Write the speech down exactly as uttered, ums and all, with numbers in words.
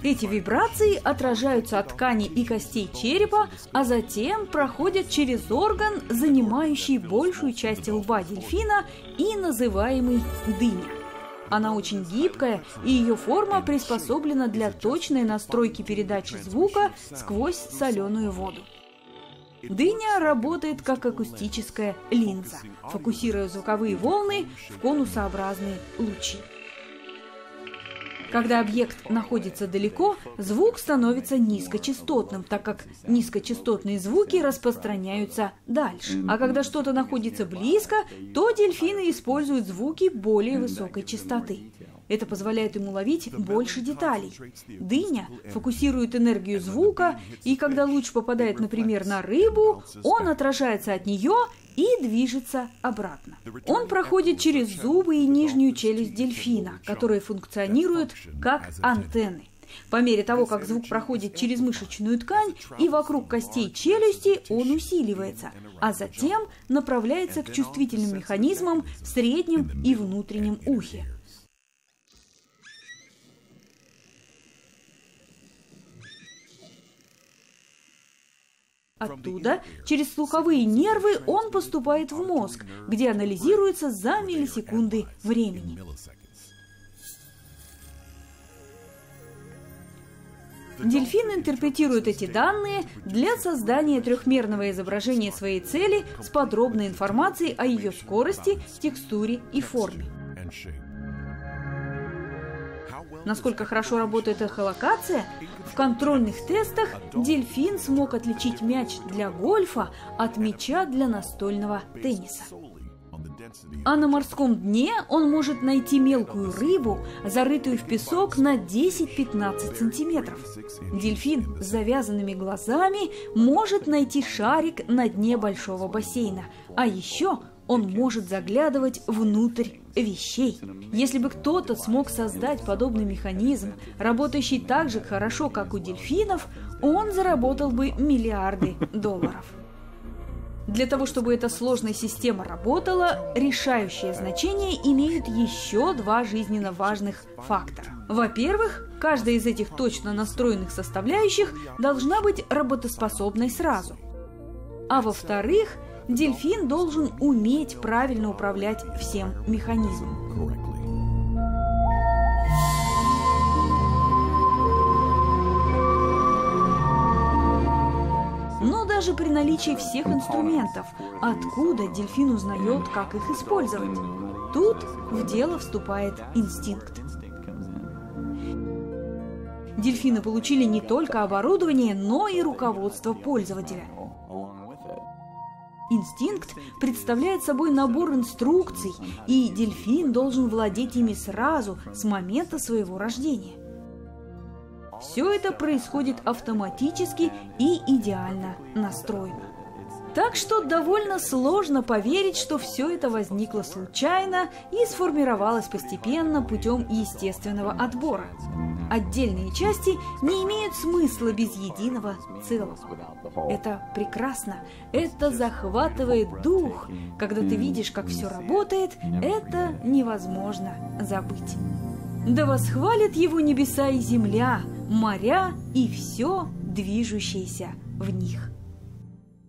Эти вибрации отражаются от ткани и костей черепа, а затем проходят через орган, занимающий большую часть лба дельфина и называемый дыня. Она очень гибкая, и ее форма приспособлена для точной настройки передачи звука сквозь соленую воду. Дыня работает как акустическая линза, фокусируя звуковые волны в конусообразные лучи. Когда объект находится далеко, звук становится низкочастотным, так как низкочастотные звуки распространяются дальше. А когда что-то находится близко, то дельфины используют звуки более высокой частоты. Это позволяет ему ловить больше деталей. Дыня фокусирует энергию звука, и когда луч попадает, например, на рыбу, он отражается от нее и движется обратно. Он проходит через зубы и нижнюю челюсть дельфина, которые функционируют как антенны. По мере того, как звук проходит через мышечную ткань и вокруг костей челюсти, он усиливается, а затем направляется к чувствительным механизмам в среднем и внутреннем ухе. Оттуда, через слуховые нервы, он поступает в мозг, где анализируется за миллисекунды времени. Дельфин интерпретирует эти данные для создания трехмерного изображения своей цели с подробной информацией о ее скорости, текстуре и форме. Насколько хорошо работает эхолокация? В контрольных тестах дельфин смог отличить мяч для гольфа от мяча для настольного тенниса. А на морском дне он может найти мелкую рыбу, зарытую в песок на десять-пятнадцать сантиметров. Дельфин с завязанными глазами может найти шарик на дне большого бассейна, а еще он может заглядывать внутрь вещей. Если бы кто-то смог создать подобный механизм, работающий так же хорошо, как у дельфинов, он заработал бы миллиарды долларов. Для того, чтобы эта сложная система работала, решающее значение имеют еще два жизненно важных фактора. Во-первых, каждая из этих точно настроенных составляющих должна быть работоспособной сразу. А во-вторых, дельфин должен уметь правильно управлять всем механизмом. Но даже при наличии всех инструментов, откуда дельфин узнает, как их использовать? Тут в дело вступает инстинкт. Дельфины получили не только оборудование, но и руководство пользователя. Инстинкт представляет собой набор инструкций, и дельфин должен владеть ими сразу, с момента своего рождения. Все это происходит автоматически и идеально настроено. Так что довольно сложно поверить, что все это возникло случайно и сформировалось постепенно путем естественного отбора. Отдельные части не имеют смысла без единого целого. Это прекрасно, это захватывает дух. Когда ты видишь, как все работает, это невозможно забыть. Да восхвалят его небеса и земля, моря и все движущееся в них.